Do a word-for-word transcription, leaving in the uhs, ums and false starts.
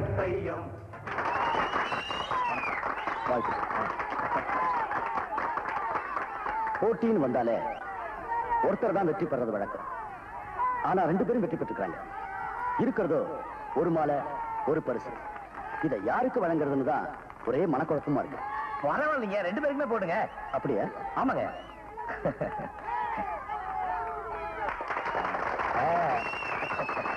தையம். போட்டின்னு வந்தாலே ஒருத்தர் தான் வெற்றி பெறது வழக்கம். ஆனா ரெண்டு பேரும் வெற்றி பெற்றுக்கிறாங்க. இருக்கிறதோ ஒரு மாலை ஒரு பரிசு. இதை யாருக்கு வழங்குறதுன்னு தான் ஒரே மனக்குழப்பமா இருக்கு. பரவாயில்லைங்க, ரெண்டு பேருக்குமே போடுங்க. அப்படியா? ஆமாங்க.